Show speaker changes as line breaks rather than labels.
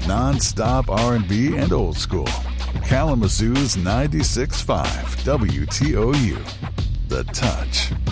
Non-stop R&B and old school. Kalamazoo's 96.5 WTOU. The Touch.